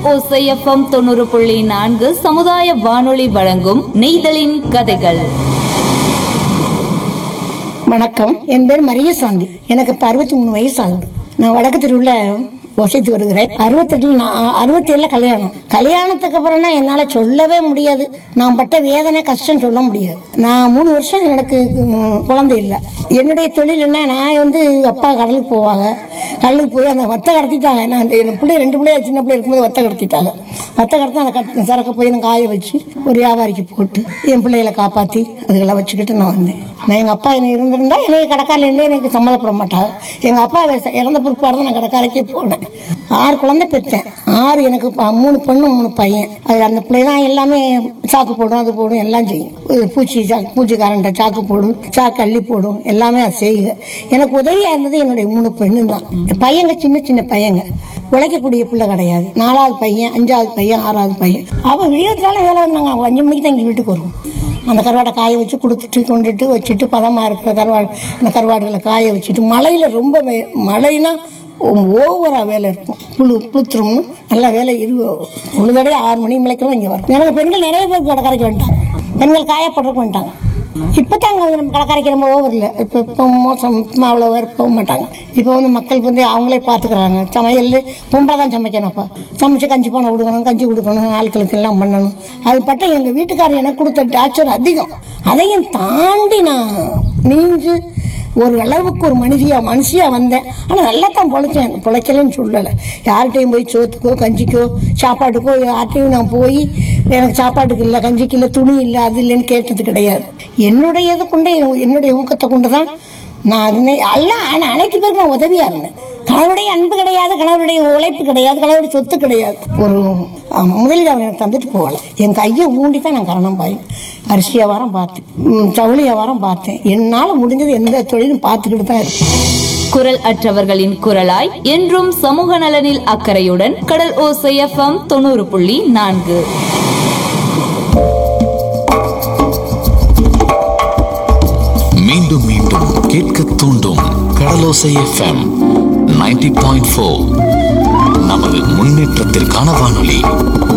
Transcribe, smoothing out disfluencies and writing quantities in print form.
ஓசை எஃப்எம் 90.4 சமுதாய வானொலி வழங்கும் நெய்தலின் கதைகள். வணக்கம். என் பேர் மரியசாந்தி. எனக்கு இப்போ 63 வயசு ஆகுது. நான் வடக்கு தெருவில் வசித்து வருகிறேன். 67 கல்யாணத்துக்கு அப்புறம்னா என்னால சொல்லவே முடியாது. நான் பட்ட வேதனை கஷ்டம் சொல்ல முடியாது. நான் 3 வருஷம் எனக்கு குழந்தை இல்லை. என்னுடைய தொழில் என்ன, நான் அப்பா கடலுக்கு போவாங்க. கடலுக்கு போய் அந்த வத்தை கடத்திட்டாங்க. நான் என் பிள்ளை 2 பிள்ளைய சின்ன பிள்ளை இருக்கும்போது வத்தை கடத்திட்டாங்க. வத்தை கடத்தி அந்த சரக்கு போய் நான் காய வச்சு ஒரு வியாபாரிக்கு போட்டு என் பிள்ளைகளை காப்பாற்றி அதுகளை வச்சுக்கிட்டு நான் வந்தேன். நான் எங்கள் அப்பா என்ன இருந்திருந்தா என்னைய கடைக்காரிலேருந்தே எனக்கு சம்மதப்பட மாட்டாங்க. எங்கள் அப்பா இறந்த பிற்பாடு தான் நான் கடைக்காரைக்கே போனேன். 6 குழந்தை பெற்றேன். 6 எனக்கு 3 பொண்ணு 3 பையன். அது அந்த பிள்ளை தான் எல்லாமே சாக்கு போடும், அது போடும், எல்லாம் செய்யும். பூச்சிக்காரன்ட்ட சாக்கு போடும், சாக்கு அள்ளி போடும், எல்லாமே அது செய்யுங்க. எனக்கு உதவியா இருந்தது என்னுடைய 3 பெண்ணு தான். பையங்க சின்ன சின்ன பையங்க, உழைக்கக்கூடிய பிள்ளை கிடையாது. 4வது பையன், 5வது பையன், 6வது பையன். அவன் விடியத்தாலும் வேலை வந்தாங்க. 5 மணிக்கு தான் எங்கள் வீட்டுக்கு வருவோம். அந்த கருவாடை காய வச்சு கொடுத்துட்டு கொண்டுட்டு வச்சுட்டு பதமாக இருக்கிற அந்த கருவாடுகளை காய வச்சுட்டு மழையில் ரொம்ப மழைனா ஓவரா வேலை இருக்கும். புளுத்துரும்னு நல்லா வேலை ஒரு தடவை 6 மணி மலைக்கெல்லாம் இங்கே வரும். எனக்கு பெண்கள் நிறைய பேர் கடைக்கரைக்கு வந்துட்டாங்க. பெண்கள் காயப்படுறதுக்கு வந்துட்டாங்க. இப்போ தாங்க நம்ம கடைக்கரைக்கு ரொம்ப ஓவர் இல்லை. இப்போ மோசம் அவ்வளோ பேர் போக மாட்டாங்க. இப்போ மக்கள் அவங்களே பார்த்துக்கிறாங்க. சமையல் பொம்பளை தான் சமைக்கணும்ப்பா. சமைச்சு கஞ்சி பானை கொடுக்கணும், கஞ்சி கொடுக்கணும், ஆட்களுக்கு எல்லாம் பண்ணணும். அது பட்ட எங்கள் வீட்டுக்காரர் எனக்கு கொடுத்த டார்ச்சர் அதிகம். அதையும் தாண்டி நான் நீஞ்சு ஒரு அளவுக்கு ஒரு மனுஷியா வந்தேன். ஆனால் நல்லா தான் பொழைச்சேன். பொழைக்கலன்னு சொல்லலை. யார்கிட்டையும் போய் சோத்துக்கோ கஞ்சிக்கோ சாப்பாட்டுக்கோ யார்கிட்டையும் நான் போய் எனக்கு சாப்பாட்டுக்கு இல்லை, கஞ்சிக்கு இல்லை, துணி இல்லை, அது இல்லைன்னு கேட்டது கிடையாது. என்னுடையது கொண்டு என்னுடைய ஊக்கத்தை கொண்டு தான் நான் எல்லாம். ஆனால் அனைத்து பேருக்கு நான் உதவியா இருந்தேன். கணவருடைய அன்பு கிடையாது, கணவருடைய உழைப்பு கிடையாது, கணவருடைய சொத்து கிடையாது. ஒரு முதலில் அவர் எனக்கு தந்துட்டு போகல. என் கையை ஊண்டி தான் நான் கரணம் பாயும். அரிசி வியாபாரம் பார்த்தேன், ஜவுளி வியாபாரம் பார்த்தேன். என்னால் முடிஞ்சது எந்த தொழிலும் பார்த்துக்கிட்டு தான் இருக்கேன். குரல் அற்றவர்களின் குரலாய் என்றும் சமூக நலனில் அக்கறையுடன் கடல் ஓசை எஃப்எம் 90.4. மீண்டும் மீண்டும் கேட்க தூண்டும் கடலோசை எஃப்எம் 90.4. நமது முன்னேற்றத்திற்கான வானொலி.